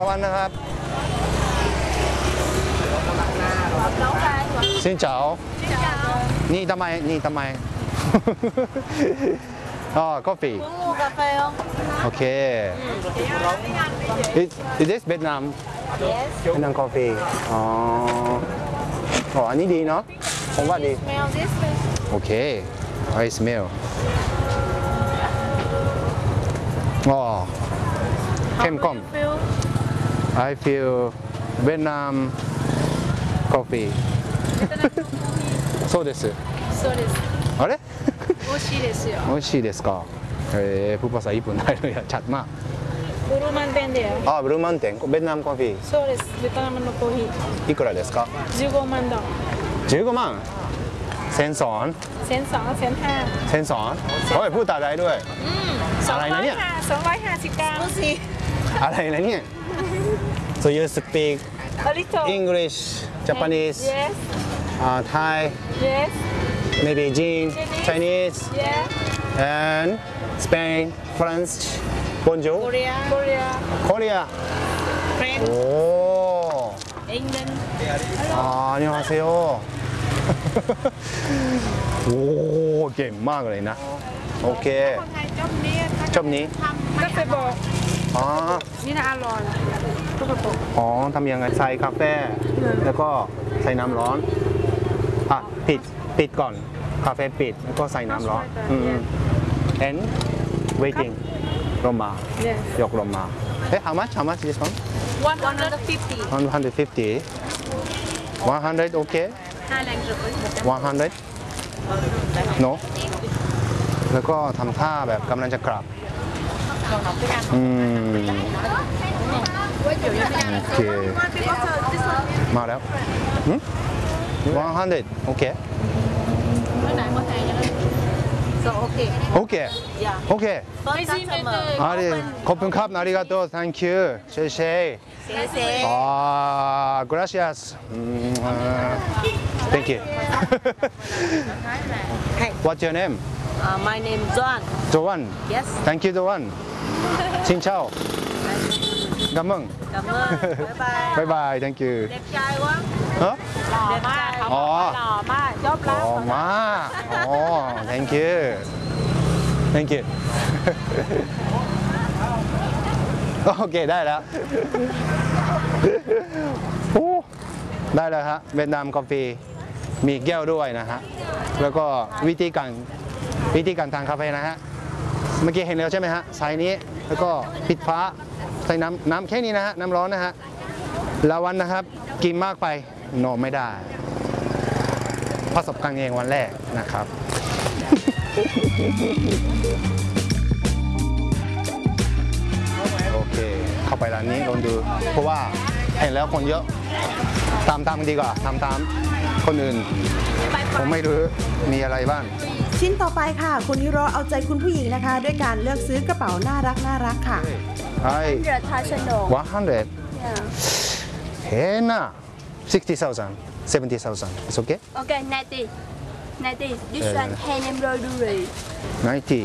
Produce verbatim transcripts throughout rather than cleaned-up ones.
วันนะครับสินเจ้านี่ทำไมนี่ทำไมอ๋อกาแฟกาแฟโอเค is is this Vietnam Yes Vietnam coffee อ๋ออ๋ออันนี้ดีเนาะผมว่าดี Smell this โอเค I smell อ๋อเข้มข้น I feel Vietnam coffee そうですそうですあれ美味しいですよ美味しいですかえー、プーパーさんいっぷんได้เลยอะชัดมากブルーマンテンだよあブルーマウンテンベトナムコーヒーそうですベトナムのコーヒーいくらですかじゅうごまんドンじゅうごまんเซนสอนเซนสองเซนห้าเซนสอนโอ้ยพูดตาได้ด้วย อะไรนะเนี่ยสองร้อยห้าสิบกรัมดูสิอะไรนะเนี่ย so you speak A little English Japanese Yes uh, Thai Yes maybe Jin Chinese Yeah and Spain France Bonjour Korea Korea Korea French โอ้ England อ่านี่มาเซโอโอ้เก่งมากเลยนะโอเคคนไทยจบนี้ชอบนี้ก็ไปบอกอ๋อนี่นะอร่อยทุกคนบอกอ๋อทำยังไงใส่กาแฟแล้วก็ใส่น้ำร้อนอ่ะปิดปิดก่อนกาแฟปิดแล้วก็ใส่น้ำร้อนอืม and waiting ลงมา Yes ยกลงมาเฮ้ย how much how much this one one hundred fifty one hundred fifty one hundred okay ห้าแรงจุด one hundred no แล้วก็ทำท่าแบบกำลังจะกลับอืมโอเคมาแล้วหืมone hundredโอเคเมื่อไหร่เมื่อไหร่จะ so okay โอเค yeah โอเคไม่ใช่ไม่เลยありขอบคุณครับありがとう thank you เช่เช่เซ่เซ่อ่า gracias อืมอ่า thank you what's your name my name Joan Joan yes thank you Joan ชินเช่ากัมมึง cảm ơn bye bye bye bye thank you đẹp trai quá ฮะหล่อมากเขาอ๋อหล่อมากชอบอ๋รัอก มาอ๋อ thank you thank you โอเคได้แล้วโอ้ได้แล้วฮะเวียดนามกาแฟมีแก้วด้วยนะฮะแล้วก็วิธีการวิธีการทานกาแฟนะฮะเมื่อกี้เห็นแล้วใช่ไหมฮะใส่นี้แล้วก็ปิดฟ้าใส่น้ำน้ำแค่นี้นะฮะน้ำร้อนนะฮะละวันนะครับกินมากไปนอนไม่ได้ประสบการณ์เองวันแรกนะครับ โอเคเข้าไปร้านนี้ลองดูเพราะว่าเห็นแล้วคนเยอะตามตามดีกว่าตามตามคนอื่นผมไม่รู้มีอะไรบ้างชิ้นต่อไปค่ะคุณฮิโรเอาใจคุณผู้หญิงนะคะ ด้วยการเลือกซื้อกระเป๋าน่ารักน่ารักค่ะไอ้ hundred thousand dong one hundred เห็นนะ sixty thousand seventy thousand it's okay okay ninety ninety this Uh, one hand embroidery ninety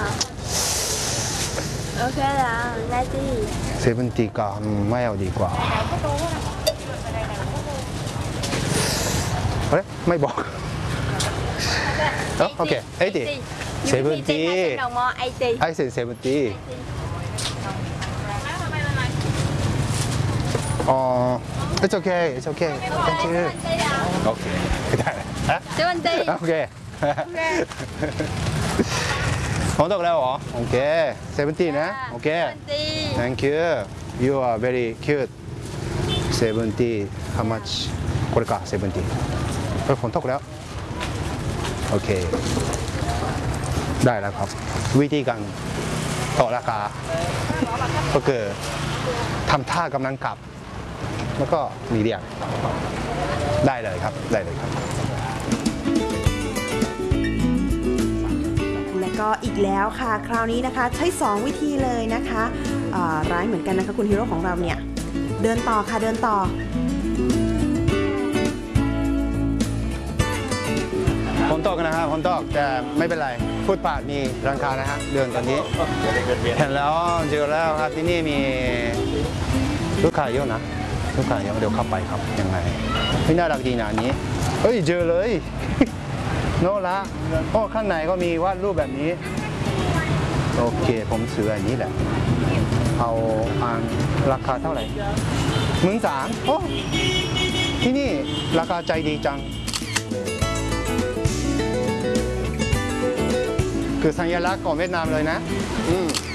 yeah okay ละ ninety seventy ก็ไม่เอาดีกว่าเฮ้ยไม่บอกโอเคeighty seventy đồng mò eighty I said seventy อ๋อ it's okay it's okay thank you โอเคได้ฮะ seventy โอเคผมตกแล้วเหรอโอเคseventyนะโอเค seventy thank you you are very cute seventy how much これかseventy เฮ้ยผมตกแล้วโอเคได้แล้วครับวิธีการต่อราคาก็คือทำท่ากำลังกลับแล้วก็มีเรียกได้เลยครับได้เลยครับและก็อีกแล้วค่ะ คราวนี้นะคะใช้สองวิธีเลยนะคะเอ่อร้ายเหมือนกันนะคะคุณฮีโร่ของเราเนี่ยเดินต่อค่ะเดินต่อฝนตกนะครับฝนตกแต่ไม่เป็นไรฟุตบาทมีร้านค้านะฮะเดินตอนนี้เห็นแล้วเจอแล้วครับที่นี่มีลูกค้าเยอะนะลูกค้าเยอะเดี๋ยวเข้าไปครับยังไงไม่น่ารักดีนะอันนี้เฮ้ยเจอเลย โน่ละโอ้ข้างในก็มีวาดรูปแบบนี้โอเคผมซื้ออันนี้แหละเอาอันราคาเท่าไหร่หมื่นสามโอ้ที่นี่ราคาใจดีจังคือสัญลักษณ์ของเวียดนามเลยนะอืม